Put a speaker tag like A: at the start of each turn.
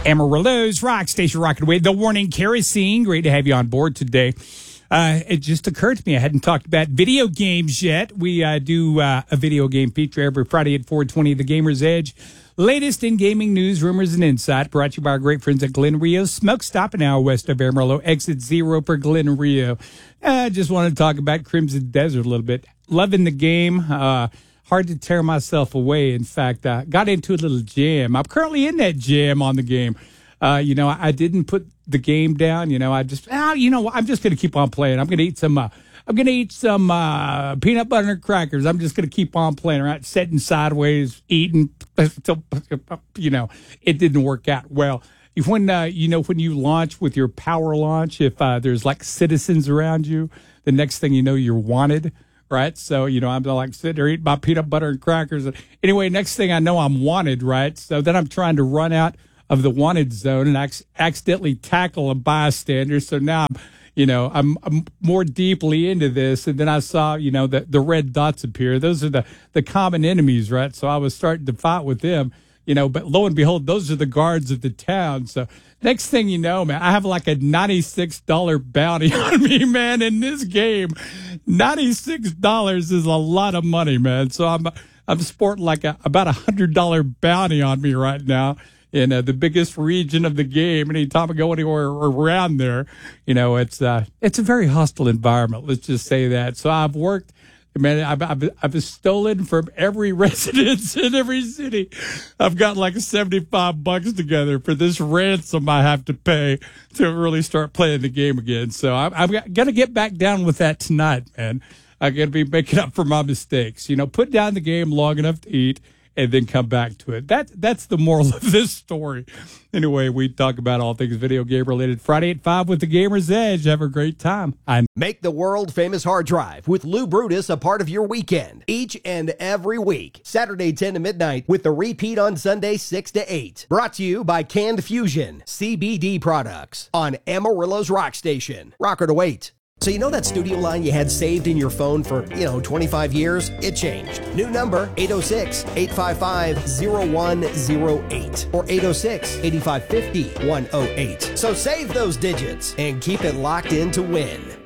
A: Amarillo's Rock Station rocking away. The Warning Kerosene. Great to have you on board today. It just occurred to me I hadn't talked about video games yet. We do a video game feature every Friday at 4:20. The Gamer's Edge. Latest in gaming news, rumors, and insight. Brought to you by our great friends at Glen Rio Smoke Stop, an hour west of Amarillo. Exit 0 for Glen Rio. I just want to talk about Crimson Desert a little bit. Loving the game. Hard to tear myself away. In fact, got into a little jam. I'm currently in that jam on the game. I didn't put the game down. I'm just going to keep on playing. I'm going to eat some peanut butter and crackers. I'm just going to keep on playing, right? Sitting sideways, eating. It didn't work out well. When you launch with your power launch, if there's like citizens around you, the next thing you know, you're wanted. Right. So, I'm like sitting there eating my peanut butter and crackers. Anyway, next thing I know, I'm wanted. Right. So then I'm trying to run out of the wanted zone and accidentally tackle a bystander. So now, I'm more deeply into this. And then I saw, the red dots appear. Those are the common enemies. Right. So I was starting to fight with them, but lo and behold, those are the guards of the town. So next thing you know, man, I have like a $96 bounty on me, man, in this game. $96 is a lot of money, man. So I'm sporting like about $100 bounty on me right now in the biggest region of the game. Anytime I go anywhere around there, it's a very hostile environment. Let's just say that. So I've worked. Man, I've stolen from every residence in every city. I've got like $75 together for this ransom I have to pay to really start playing the game again. So I'm going to get back down with that tonight, man. I'm going to be making up for my mistakes. Put down the game long enough to eat and then come back to it. That's the moral of this story. Anyway, we talk about all things video game related Friday at 5 with the Gamer's Edge. Have a great time.
B: Make the world famous hard drive with Lou Brutus a part of your weekend each and every week. Saturday 10 to midnight with the repeat on Sunday 6 to 8. Brought to you by Canned Fusion CBD products on Amarillo's Rock Station. Rocker to wait. So that studio line you had saved in your phone for, 25 years? It changed. New number, 806-855-0108 or 806-8550-108. So save those digits and keep it locked in to win.